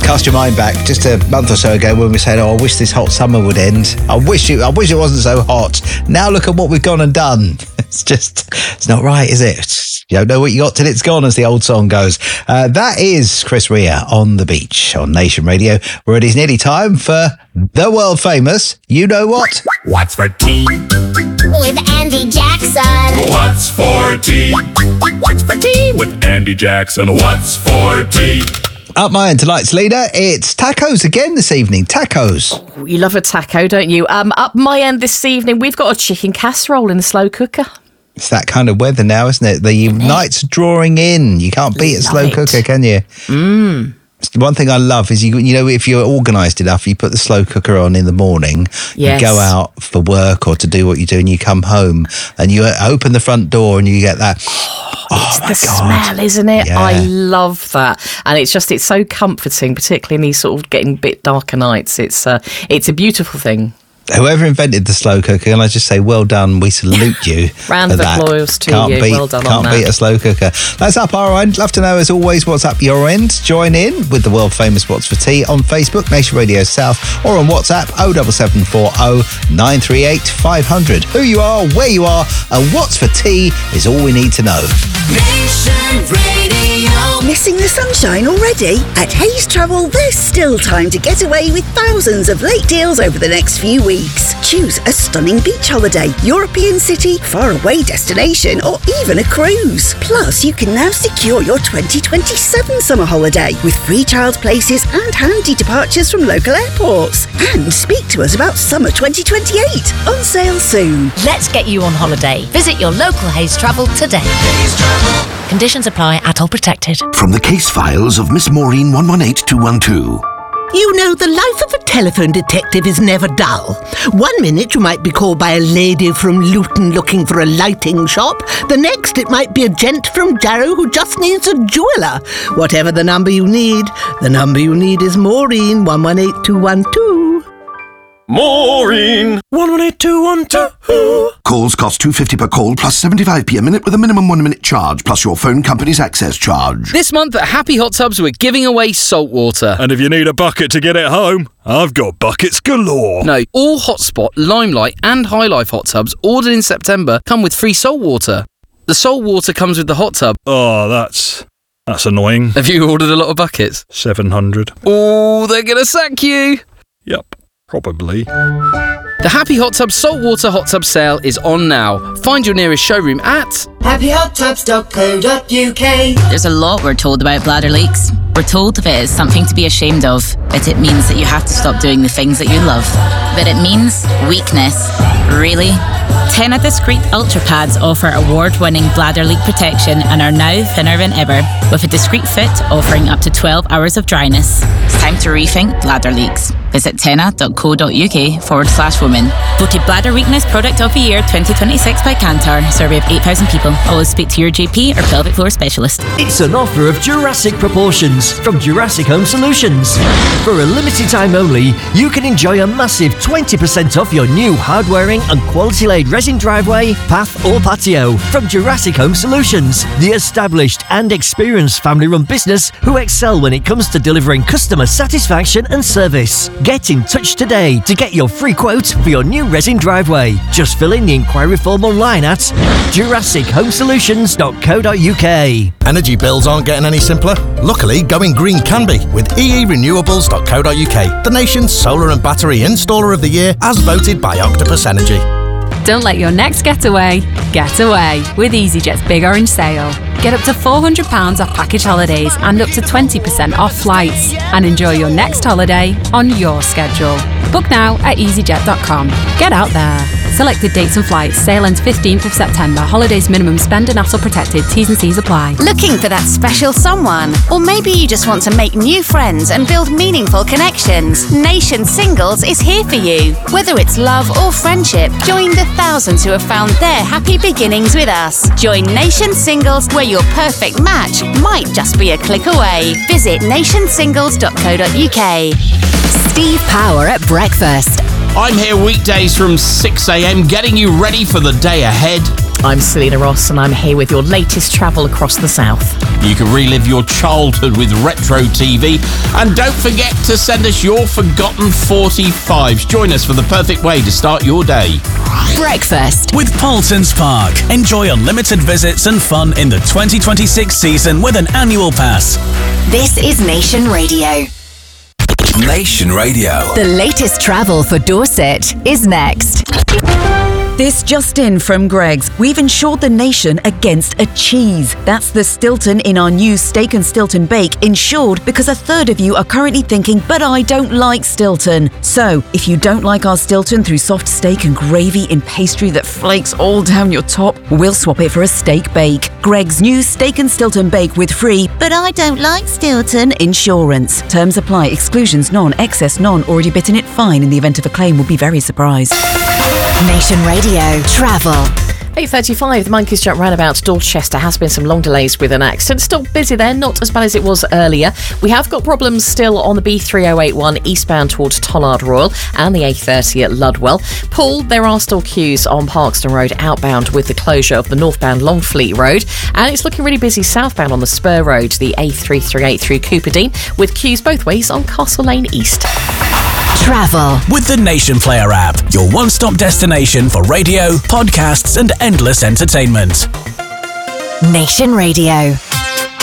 Cast your mind back just a month or so ago when we said, I wish this hot summer would end. I wish it wasn't so hot. Now look at what we've gone and done. It's not right, is it? You don't know what you got till it's gone, as the old song goes. That is Chris Rea on the beach on Nation Radio, where it is nearly time for the world famous You Know What? What's for tea? With Andy Jackson. What's for tea? What's for tea? With Andy Jackson. What's for tea? Up my end tonight's leader, it's tacos again this evening. Tacos. Oh, you love a taco, don't you? Up my end this evening, we've got a chicken casserole in the slow cooker. It's that kind of weather now, isn't it? The nights drawing in. You can't beat a slow cooker, can you? One thing I love is, you know, if you're organised enough, you put the slow cooker on in the morning, Yes. you go out for work or to do what you do, and you come home and you open the front door and you get that... It's the smell, isn't it? Yeah. I love that. And it's so comforting, particularly in these sort of getting a bit darker nights. It's a beautiful thing. Whoever invented the slow cooker, can I just say, well done. We salute you. Round for of that. applause to Can't you. Beat, Well done on Can't that. beat a slow cooker. That's up our end. Love to know, as always, what's up your end. Join in with the world famous What's for Tea on Facebook, Nation Radio South, or on WhatsApp 07740 938 500. Who you are, where you are, and what's for tea is all we need to know. Nation Radio. Missing the sunshine already? At Hayes Travel, there's still time to get away with thousands of late deals over the next few weeks. Choose a stunning beach holiday, European city, faraway destination, or even a cruise. Plus, you can now secure your 2027 summer holiday with free child places and handy departures from local airports. And speak to us about summer 2028, on sale soon. Let's get you on holiday. Visit your local Hayes Travel today. Conditions apply. Atoll protected. From the case files of Miss Maureen 118212. You know, the life of a telephone detective is never dull. 1 minute you might be called by a lady from Luton looking for a lighting shop. The next it might be a gent from Jarrow who just needs a jeweller. Whatever the number you need is Maureen 118212. Maureen 118212. Calls cost $2.50 per call plus 75p a minute with a minimum 1 minute charge plus your phone company's access charge. This month at Happy Hot Tubs, we're giving away salt water. And if you need a bucket to get it home, I've got buckets galore. No, all Hotspot, Limelight and High Life hot tubs ordered in September come with free salt water. The salt water comes with the hot tub. Oh, that's annoying. Have you ordered a lot of buckets? 700. Oh, they're going to sack you. Yep. Probably. The Happy Hot Tub Saltwater Hot Tub sale is on now. Find your nearest showroom at happyhottubs.co.uk. There's a lot we're told about bladder leaks. We're told that it is something to be ashamed of, but it means that you have to stop doing the things that you love. But it means weakness. Really? Tena Discreet Ultra Pads offer award-winning bladder leak protection and are now thinner than ever, with a discreet fit offering up to 12 hours of dryness. It's time to rethink bladder leaks. Visit tena.co.uk/women. Voted Bladder Weakness Product of the Year 2026 by Kantar. Survey of 8,000 people. Always speak to your GP or pelvic floor specialist. It's an offer of Jurassic proportions from Jurassic Home Solutions. For a limited time only, you can enjoy a massive 20% off your new hard-wearing and quality-laid resin driveway, path or patio from Jurassic Home Solutions, the established and experienced family-run business who excel when it comes to delivering customer satisfaction and service. Get in touch today to get your free quote for your new resin driveway. Just fill in the inquiry form online at jurassichomesolutions.co.uk. Energy bills aren't getting any simpler. Luckily, going green can be with eerenewables.co.uk, the nation's solar and battery installer of the year as voted by Octopus Energy. Don't let your next getaway get away with EasyJet's Big Orange Sale. Get up to £400 off package holidays and up to 20% off flights. And enjoy your next holiday on your schedule. Book now at easyjet.com. Get out there. Selected dates and flights. Sale ends 15th of September. Holidays minimum spend and hassle protected. T's and C's apply. Looking for that special someone? Or maybe you just want to make new friends and build meaningful connections. Nation Singles is here for you. Whether it's love or friendship, join the thousands who have found their happy beginnings with us. Join Nation Singles, where your perfect match might just be a click away. Visit nationsingles.co.uk. Steve Power at breakfast. I'm here weekdays from 6 a.m. getting you ready for the day ahead. I'm Selena Ross and I'm here with your latest travel across the south. You can relive your childhood with retro TV. And don't forget to send us your forgotten 45s. Join us for the perfect way to start your day. Breakfast with Paulson's Park. Enjoy unlimited visits and fun in the 2026 season with an annual pass. This is Nation Radio. Nation Radio. The latest travel for Dorset is next. This just in from Greggs. We've insured the nation against a cheese. That's the Stilton in our new Steak and Stilton Bake, insured because a third of you are currently thinking, but I don't like Stilton. So, if you don't like our Stilton through soft steak and gravy in pastry that flakes all down your top, we'll swap it for a steak bake. Greggs' new Steak and Stilton Bake with free, but I don't like Stilton insurance. Terms apply. Exclusions none. Excess none. Already bitten it fine. In the event of a claim, will be very surprised. Nation Radio Travel. 8:35, the Monkeys Jump roundabout Dorchester has been some long delays with an accident. Still busy there, not as bad as it was earlier. We have got problems still on the B3081 eastbound towards Tollard Royal and the A30 at Ludwell. Paul, there are still queues on Parkston Road outbound with the closure of the northbound Longfleet Road, and it's looking really busy southbound on the Spur Road, the A338 through Cooperdene, with queues both ways on Castle Lane East. Travel with the Nation Player app, your one-stop destination for radio, podcasts and endless entertainment. Nation Radio.